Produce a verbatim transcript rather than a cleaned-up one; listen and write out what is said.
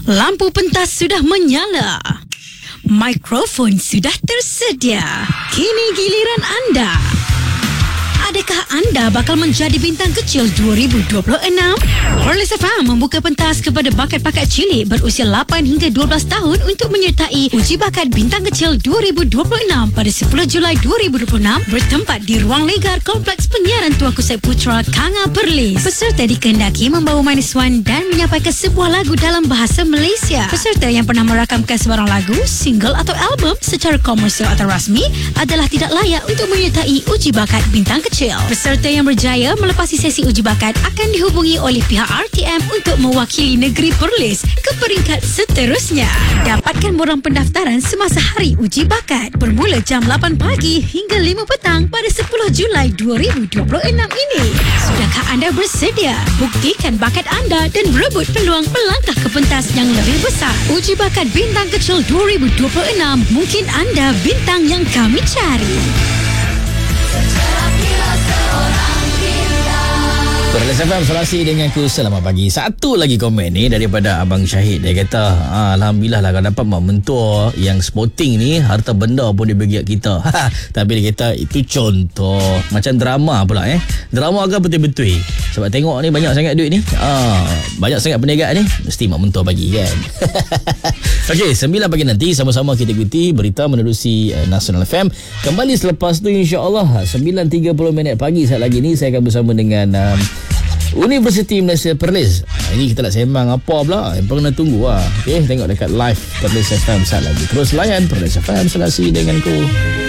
Lampu pentas sudah menyala. Mikrofon sudah tersedia. Kini giliran anda. Adakah anda bakal menjadi bintang kecil dua ribu dua puluh enam? Perlis F M membuka pentas kepada bakat-bakat cilik berusia lapan hingga dua belas tahun untuk menyertai Uji Bakat Bintang Kecil dua ribu dua puluh enam pada sepuluh Julai dua ribu dua puluh enam bertempat di Ruang Legar Kompleks Penyiaran Tuanku Syed Putra, Kanga, Perlis. Peserta dikehendaki membawa manis wan dan menyampaikan sebuah lagu dalam bahasa Malaysia. Peserta yang pernah merakamkan sebarang lagu, single atau album secara komersial atau rasmi adalah tidak layak untuk menyertai Uji Bakat Bintang Kecil. Peserta yang berjaya melepasi sesi uji bakat akan dihubungi oleh pihak R T M untuk mewakili negeri Perlis ke peringkat seterusnya. Dapatkan borang pendaftaran semasa hari uji bakat bermula jam lapan pagi hingga lima petang pada sepuluh Julai dua ribu dua puluh enam ini. Sudahkah anda bersedia? Buktikan bakat anda dan berebut peluang melangkah ke pentas yang lebih besar. Uji Bakat Bintang Kecil dua ribu dua puluh enam, mungkin anda bintang yang kami cari. Perlis F M Selasi dengan ku. Selamat pagi. Satu lagi komen ni daripada Abang Syahid. Dia kata, Alhamdulillah lah kalau dapat mak mentua yang sporting ni, harta benda pun dia bagi kat kita. Tapi dia kata itu contoh. Macam drama pula eh. Drama agak betul-betul. Sebab tengok ni banyak sangat duit ni. Ah, banyak sangat perniagaan ni. Mesti mak mentua bagi kan. Okey, sembilan pagi nanti sama-sama kita ikuti berita menerusi uh, Nasional F M. Kembali selepas tu insya-Allah sembilan tiga puluh minit pagi saat lagi ni saya akan bersama dengan um, Universiti Malaysia Perlis. Ha, ini kita nak sembang apa pula? Yang perlu nak tunggu lah. Okey, tengok dekat live Perlis F M saat lagi. Terus layan Perlis F M Selasi dengan ku.